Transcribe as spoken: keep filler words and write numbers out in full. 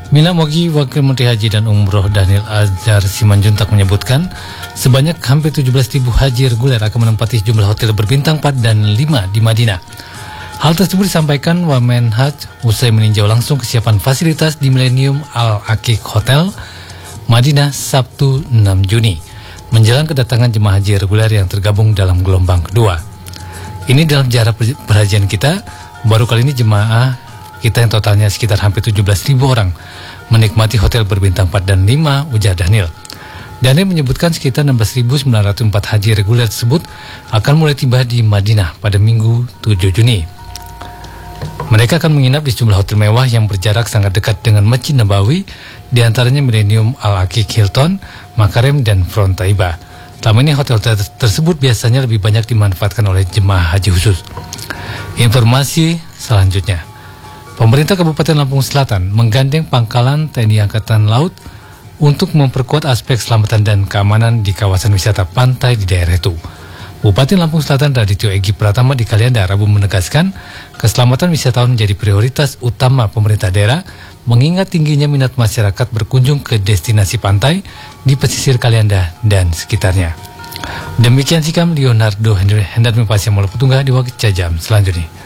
Mina Mogi, Wakil Menteri Haji dan Umroh Dhanil Azhar Simanjuntak menyebutkan sebanyak hampir tujuh belas ribu haji reguler akan menempati sejumlah hotel berbintang empat dan lima di Madinah. Hal tersebut disampaikan Wamenhaj usai meninjau langsung kesiapan fasilitas di Millennium Al-Aqiq Hotel, Madinah, Sabtu enam Juni, menjelang kedatangan jemaah haji reguler yang tergabung dalam gelombang kedua. Ini dalam sejarah perhajian kita, baru kali ini jemaah kita yang totalnya sekitar hampir tujuh belas ribu orang menikmati hotel berbintang empat dan lima, ujar Dhanil. Dhanil menyebutkan sekitar enam belas ribu sembilan ratus empat haji reguler tersebut akan mulai tiba di Madinah pada Minggu tujuh Juni. Mereka akan menginap di sejumlah hotel mewah yang berjarak sangat dekat dengan Masjid Nabawi, di antaranya Millennium Al-Aqiq Hilton, Makarem, dan Frontaiba. Selama ini hotel-hotel tersebut biasanya lebih banyak dimanfaatkan oleh jemaah haji khusus. Informasi selanjutnya. Pemerintah Kabupaten Lampung Selatan menggandeng Pangkalan T N I Angkatan Laut untuk memperkuat aspek keselamatan dan keamanan di kawasan wisata pantai di daerah itu. Bupati Lampung Selatan Radityo Egi Pratama di Kalianda Rabu menegaskan keselamatan wisatawan menjadi prioritas utama pemerintah daerah, mengingat tingginya minat masyarakat berkunjung ke destinasi pantai di pesisir Kalianda dan sekitarnya. Demikian sikam Leonardo Hendar Mempasya Mula Petungga di Wakil Cajam selanjutnya.